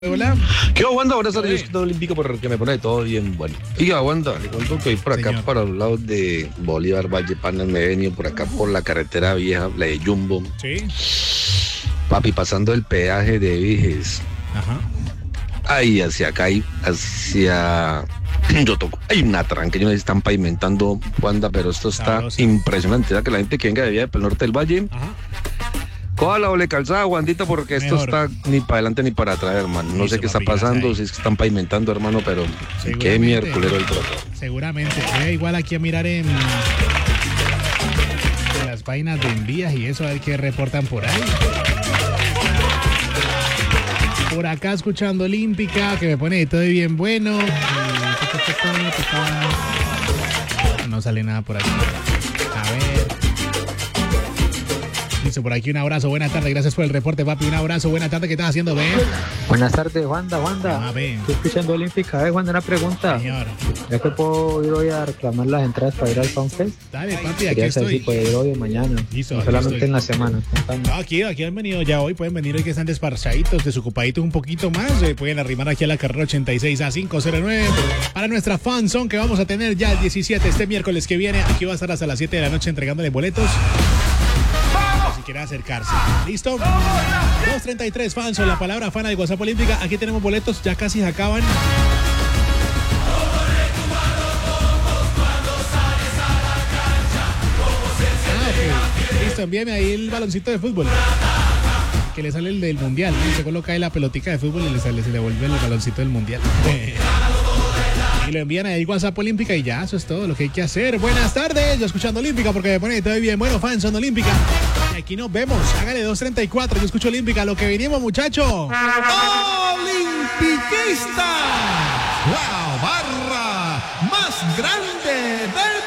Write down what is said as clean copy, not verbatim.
Hola. ¿Qué onda, Wanda? Buenas tardes, yo olímpico porque me pone todo bien bueno. Oiga, Wanda, le cuento que voy por acá, Señor. para los lados de Bolívar, Valle Panas, me he venido por acá por la carretera vieja, la de Jumbo. Sí. Papi, pasando el peaje de Viges. Ajá. Ahí hacia acá, hacia Yotoco. Hay una tranca, ellos están pavimentando, Wanda, pero esto está Sabroso. impresionante. Ya que la gente que venga de Villa del Norte del Valle, Ajá. coja la doble calzada, Wandita, porque esto Mejor. está ni para adelante ni para atrás, hermano. No Listo, sé qué está papi, gracias pasando, ahí. si es que están pavimentando, hermano, pero qué Seguramente. miércoles el trozo. Seguramente. Voy a igual aquí a mirar en las páginas de envías y eso, a ver qué reportan por ahí. Por acá escuchando Olímpica, que me pone de todo bien bueno. No sale nada por aquí. A ver. Listo, por aquí un abrazo, buena tarde, gracias por el reporte, papi, un abrazo, buena tarde, ¿qué estás haciendo, ve? Buenas tardes, Wanda. Ah, ve, Estoy escuchando Olímpica. Wanda, una pregunta. señor. ¿Ya que puedo ir hoy a reclamar las entradas para ir al FanFest? Dale, papi, aquí Quería saber si estoy. puedo ir hoy o mañana. Listo, No aquí solamente estoy. en la semana. Contame. No, aquí han venido ya hoy, pueden venir hoy que están desparchaditos, desocupaditos un poquito más, pueden arrimar aquí a la carrera 86 a 509 para nuestra fanzone que vamos a tener ya el 17, este miércoles que viene, aquí va a estar hasta las 7 de la noche entregándole boletos. Si quiere acercarse. ¿Listo? 233 fanzone, la palabra fan de WhatsApp Olímpica, aquí tenemos boletos, ya casi se acaban. Ok. Listo, envíame ahí el baloncito de fútbol. Que le sale el del mundial. Se coloca ahí la pelotica de fútbol y se le devuelve el baloncito del mundial. Y lo envían ahí WhatsApp Olímpica y ya, eso es todo lo que hay que hacer. Buenas tardes, yo escuchando Olímpica porque me pone todo bien. Bueno, fans son Olímpica. Y aquí nos vemos. Hágale 234, yo escucho Olímpica. Lo que vinimos, muchachos. Olimpicista, la barra más grande del